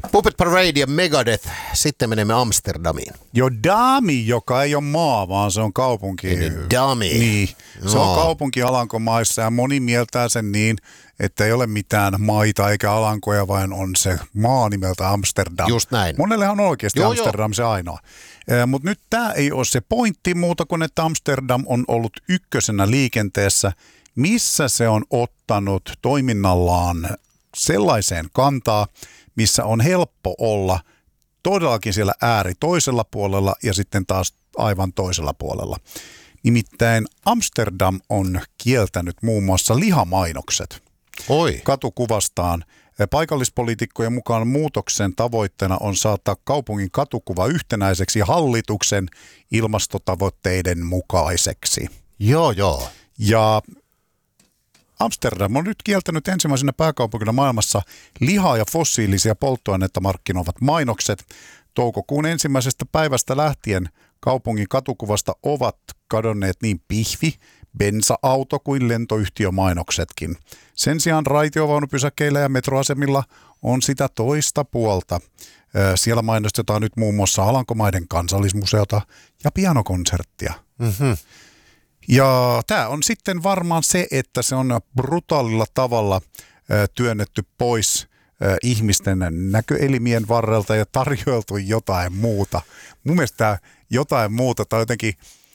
Puppet Parade ja Megadeth. Sitten menemme Amsterdamiin. Jo Dami, joka ei ole maa, vaan se on kaupunki. Dami. Niin. Se on kaupunki Alankomaissa ja moni mieltää sen niin, että ei ole mitään maita eikä Alankoja, vaan on se maa nimeltä Amsterdam. Just näin. Monellehan on oikeasti Amsterdam se ainoa. Mutta nyt tämä ei ole se pointti muuta kuin, että Amsterdam on ollut ykkösenä liikenteessä, missä se on ottanut toiminnallaan sellaiseen kantaa, missä on helppo olla todellakin siellä ääri toisella puolella ja sitten taas aivan toisella puolella. Nimittäin Amsterdam on kieltänyt muun muassa lihamainokset katukuvastaan. Paikallispoliitikkojen mukaan muutoksen tavoitteena on saattaa kaupungin katukuva yhtenäiseksi hallituksen ilmastotavoitteiden mukaiseksi. Joo. Ja Amsterdam on nyt kieltänyt ensimmäisenä pääkaupunkina maailmassa lihaa ja fossiilisia polttoaineita markkinoivat mainokset. Toukokuun ensimmäisestä päivästä lähtien kaupungin katukuvasta ovat kadonneet niin pihvi, bensa-auto kuin lentoyhtiömainoksetkin. Sen sijaan raitiovaunupysäkeillä ja metroasemilla on sitä toista puolta. Siellä mainostetaan nyt muun muassa Alankomaiden kansallismuseota ja pianokonserttia. Mm-hmm. Ja tämä on sitten varmaan se, että se on brutaalilla tavalla työnnetty pois ihmisten näköelimien varrelta ja tarjoiltu jotain muuta. Mun mielestä tämä jotain muuta tai jotenkin,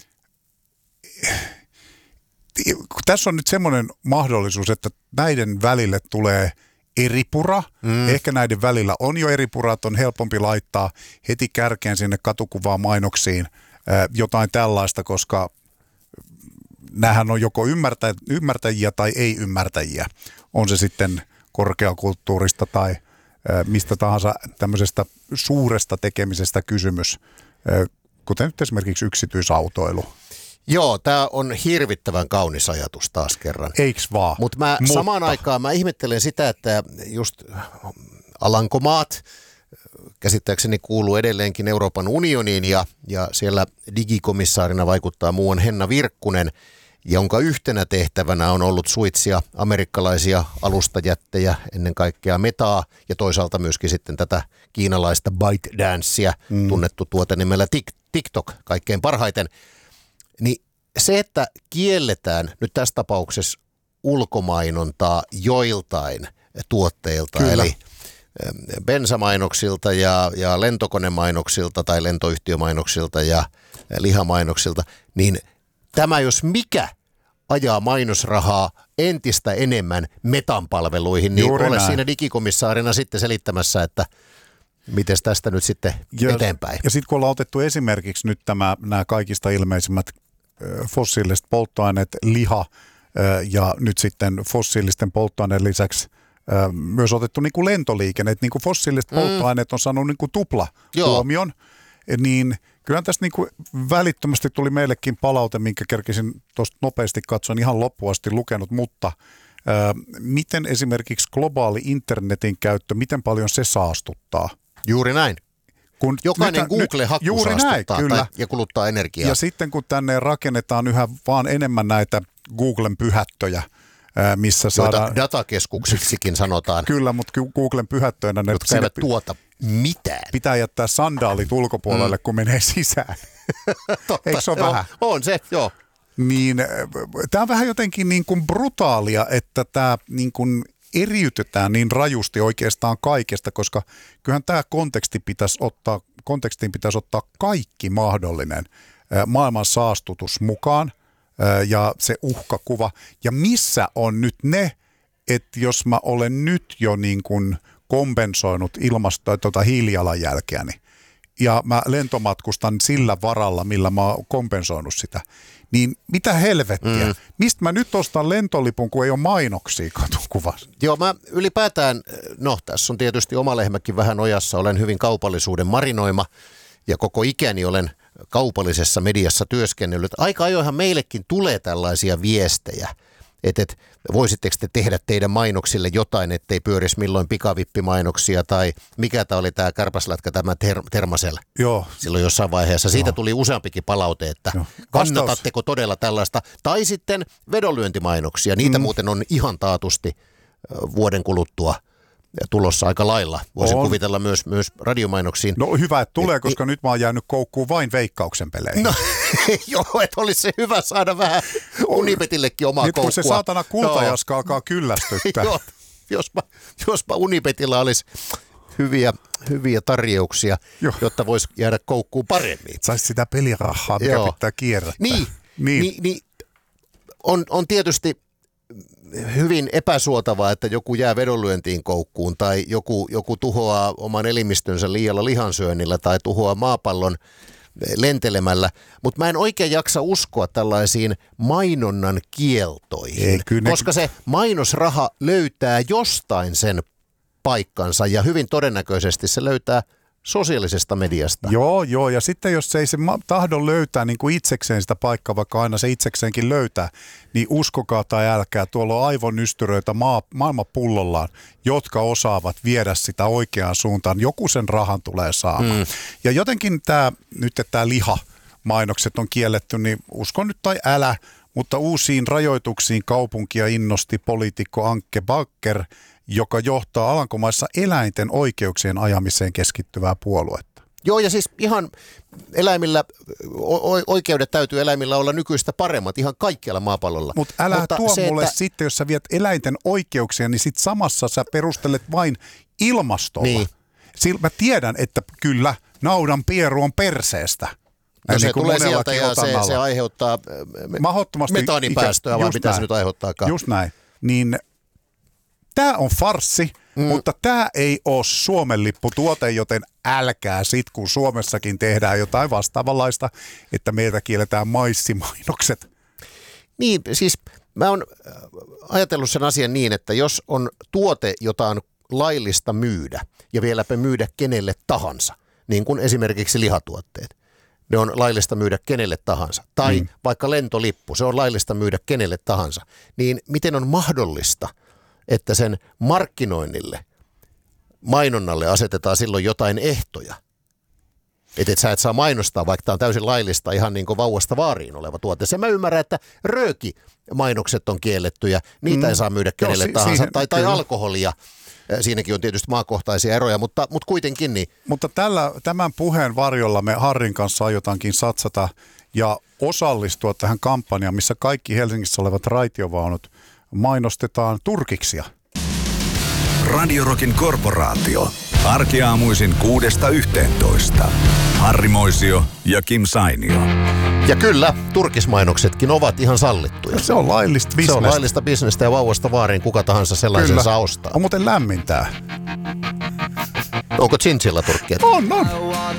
tässä on nyt semmoinen mahdollisuus, että näiden välille tulee eripura. Ehkä näiden välillä on jo eripura, että on helpompi laittaa heti kärkeen sinne katukuvaan mainoksiin jotain tällaista, koska näähän on joko ymmärtäjiä tai ei-ymmärtäjiä. On se sitten korkeakulttuurista tai mistä tahansa tämmöisestä suuresta tekemisestä kysymys, kuten nyt esimerkiksi yksityisautoilu. Joo, tämä on hirvittävän kaunis ajatus taas kerran. Eiks vaan? Mutta samaan aikaan mä ihmettelen sitä, että just Alankomaat käsittääkseni kuuluu edelleenkin Euroopan unioniin ja siellä digikomissaarina vaikuttaa muuan Henna Virkkunen, jonka yhtenä tehtävänä on ollut suitsia amerikkalaisia alustajättejä, ennen kaikkea Metaa ja toisaalta myöskin sitten tätä kiinalaista ByteDancea, tunnettu tuote nimellä TikTok kaikkein parhaiten. Niin se, että kielletään nyt tässä tapauksessa ulkomainontaa joiltain tuotteilta, Kyllä. eli bensamainoksilta ja lentokonemainoksilta tai lentoyhtiömainoksilta ja lihamainoksilta, niin tämä jos mikä ajaa mainosrahaa entistä enemmän Metan palveluihin, niin ole siinä digikomissaarina sitten selittämässä, että miten tästä nyt sitten eteenpäin. Ja sitten kun ollaan otettu esimerkiksi nyt nämä kaikista ilmeisimmät fossiiliset polttoaineet, liha ja nyt sitten fossiilisten polttoaineiden lisäksi myös otettu niin kuin lentoliikenne, että niin kuin fossiiliset polttoaineet on saanut niin kuin tupla huomion, niin kyllähän tästä niin kuin välittömästi tuli meillekin palaute, minkä kerkisin tuosta nopeasti katsoen ihan loppuun asti lukenut, mutta miten esimerkiksi globaali internetin käyttö, miten paljon se saastuttaa? Juuri näin. Kun jokainen Google-hakku saastuttaa ja kuluttaa energiaa. Ja sitten kun tänne rakennetaan yhä vaan enemmän näitä Googlen pyhättöjä, missä saadaan datakeskuksiksikin sanotaan. Kyllä, mutta Googlen pyhättöinä ne jotka eivät tuota mitään. Pitää jättää sandaalit ulkopuolelle, kun menee sisään. Eikö se ole vähän? On se, joo. Niin, tämä on vähän jotenkin niin kuin brutaalia, että tämä niin kuin eriytetään niin rajusti oikeastaan kaikesta, koska kyllähän tämä kontekstiin pitäisi ottaa kaikki mahdollinen maailman saastutus mukaan ja se uhkakuva. Ja missä on nyt ne, että jos mä olen nyt jo niin kuin kompensoinut hiilijalanjälkeäni ja mä lentomatkustan sillä varalla, millä mä oon kompensoinut sitä, niin mitä helvettiä? Mistä mä nyt ostan lentolipun, kun ei ole mainoksia katukuvassa? Joo, mä ylipäätään, tässä on tietysti oma lehmäkin vähän ojassa, olen hyvin kaupallisuuden marinoima ja koko ikäni olen kaupallisessa mediassa työskennellyt. Aika ajoinhan meillekin tulee tällaisia viestejä, että voisitteko te tehdä teidän mainoksille jotain, ettei pyörisi milloin pikavippimainoksia tai mikä tämä oli tämä kärpäslätkä, tämä Thermacell. Joo. Silloin jossain vaiheessa. Siitä tuli useampikin palaute, että kannatatteko todella tällaista. Tai sitten vedonlyöntimainoksia. Niitä muuten on ihan taatusti vuoden kuluttua tulossa aika lailla. Voisin kuvitella myös radiomainoksiin. No hyvä, että tulee, koska nyt mä oon jäänyt koukkuun vain Veikkauksen peleihin. No joo, että olisi se hyvä saada vähän Unibetillekin omaa nyt koukkua. Nyt kun se saatana kultajaska alkaa kyllästyttää. Joo, jospa Unibetillä olisi hyviä tarjouksia, jotta voisi jäädä koukkuun paremmin. Saisi sitä pelirahaa, mikä pitää kierrättää. Niin. On tietysti hyvin epäsuotavaa, että joku jää vedonlyöntiin koukkuun tai joku tuhoaa oman elimistönsä liialla lihansyönnillä tai tuhoaa maapallon lentelemällä, mutta mä en oikein jaksa uskoa tällaisiin mainonnan kieltoihin, koska se mainosraha löytää jostain sen paikkansa ja hyvin todennäköisesti se löytää sosiaalisesta mediasta. Joo, ja sitten jos ei se tahdo löytää niin kuin itsekseen sitä paikkaa, vaikka aina se itsekseenkin löytää, niin uskokaa tai älkää, tuolla on aivonystyröitä maailman pullollaan, jotka osaavat viedä sitä oikeaan suuntaan. Joku sen rahan tulee saamaan. Ja jotenkin tämä liha-mainokset on kielletty, niin uskon nyt tai älä, mutta uusiin rajoituksiin kaupunkia innosti poliitikko Anke Backer, joka johtaa Alankomaissa eläinten oikeuksien ajamiseen keskittyvää puoluetta. Joo, ja siis ihan oikeudet täytyy eläimillä olla nykyistä paremmat ihan kaikkialla maapallolla. Mutta älä tuo mulle sitten, jos sä viet eläinten oikeuksia, niin sit samassa sä perustelet vain ilmastolla. Niin. Mä tiedän, että kyllä naudan pieru on perseestä. No se tulee sieltä ja se aiheuttaa metaanipäästöä, vai mitä se nyt aiheuttaakaan. Just näin. Niin tämä on farssi, mutta tämä ei ole Suomen lipputuote, joten älkää sit, kun Suomessakin tehdään jotain vastaavanlaista, että meiltä kielletään maissimainokset. Niin, siis mä oon ajatellut sen asian niin, että jos on tuote, jota on laillista myydä ja vieläpä myydä kenelle tahansa, niin kuin esimerkiksi lihatuotteet, ne on laillista myydä kenelle tahansa. Tai vaikka lentolippu, se on laillista myydä kenelle tahansa. Niin miten on mahdollista, että sen markkinoinnille, mainonnalle asetetaan silloin jotain ehtoja? Että sä et saa mainostaa, vaikka tämä on täysin laillista, ihan niin kuin vauvasta vaariin oleva tuote. Sen mä ymmärrän, että rööki-mainokset on kiellettyjä, niitä ei saa myydä kenelle tahansa, tai alkoholia. Siinäkin on tietysti maakohtaisia eroja, mutta kuitenkin niin. Mutta tämän puheen varjolla me Harrin kanssa aiotaankin satsata ja osallistua tähän kampanjaan, missä kaikki Helsingissä olevat raitiovaunut mainostetaan turkiksia. Radio Rockin korporaatio. Arkiaamuisin 6–11. Harri Moisio ja Kim Sainio. Ja kyllä, turkismainoksetkin ovat ihan sallittuja. Se on laillista bisnestä. Se on laillista bisnestä ja vauvasta vaariin kuka tahansa sellaisen saa ostaa. On muuten lämmintää. Onko Chinchilla turkkeet? On.